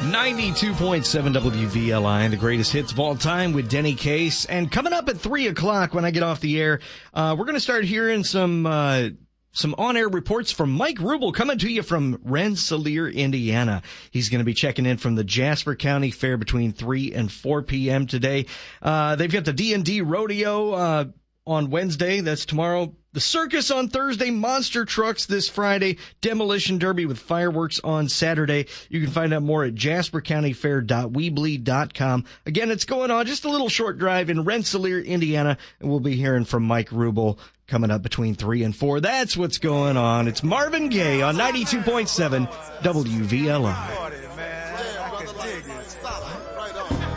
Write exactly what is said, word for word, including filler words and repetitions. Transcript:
ninety-two point seven W V L I, the greatest hits of all time with Denny Case. And coming up at three o'clock when I get off the air, uh, we're going to start hearing some uh, some on-air reports from Mike Rubel coming to you from Rensselaer, Indiana. He's going to be checking in from the Jasper County Fair between three and four p.m. today. Uh, they've got the D and D Rodeo uh, on Wednesday. That's tomorrow. The circus on Thursday, monster trucks this Friday, demolition derby with fireworks on Saturday. You can find out more at jasper county fair dot weebly dot com. Again, it's going on just a little short drive in Rensselaer, Indiana, and we'll be hearing from Mike Rubel coming up between three and four. That's what's going on. It's Marvin Gaye on ninety-two point seven W V L I.